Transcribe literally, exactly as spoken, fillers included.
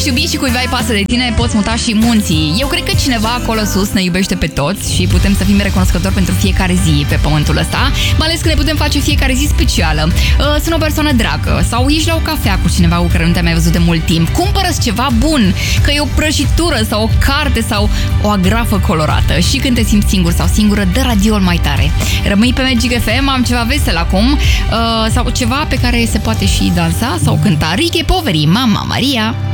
ești iubit și cuiva îi pasă de tine, poți muta și munții. Eu cred că cineva acolo sus ne iubește pe toți și putem să fim recunoscători pentru fiecare zi pe pământul ăsta, mai ales că ne putem face fiecare zi specială. Sunt o persoană dragă sau ești la o cafea cu cineva cu care nu te-ai mai văzut de mult timp. Cumpără-ți ceva bun, că e o prăjitură sau o carte sau o agrafă colorată. Și când te simți singur sau singură, dă radioul mai tare. Rămâi pe Magic F M, am ceva vesel acum, sau ceva pe care se poate și dansa sau cânta. Riche Poveri, Mama Maria.